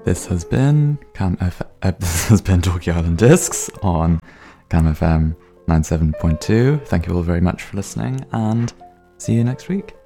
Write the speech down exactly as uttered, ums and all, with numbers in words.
This has been Cam F- uh, this has been Torquay Island Discs on Cam F M ninety-seven point two. Thank you all very much for listening, and see you next week.